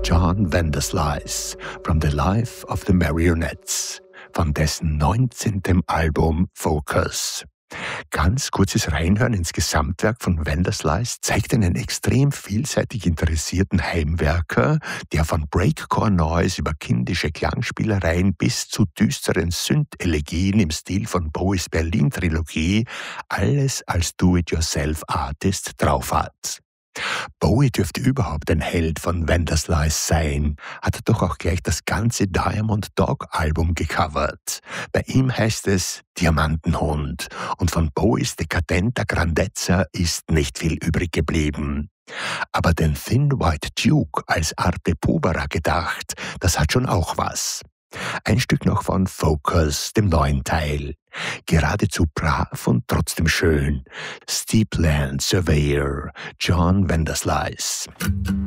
John Vanderslice, From the Life of the Marionettes, von dessen 19. Album Focus. Ganz kurzes Reinhören ins Gesamtwerk von Vanderslice zeigt einen extrem vielseitig interessierten Heimwerker, der von Breakcore-Noise über kindische Klangspielereien bis zu düsteren Synth-Elegien im Stil von Bowies Berlin-Trilogie alles als Do-it-yourself-Artist drauf hat. Bowie dürfte überhaupt ein Held von Vanderslice sein, hat er doch auch gleich das ganze Diamond Dog Album gecovert. Bei ihm heißt es Diamantenhund und von Bowies dekadenter Grandezza ist nicht viel übrig geblieben. Aber den Thin White Duke als Arte Povera gedacht, das hat schon auch was. Ein Stück noch von Focus, dem neuen Teil. Geradezu brav und trotzdem schön. Steepland Surveyor, John Vanderslice.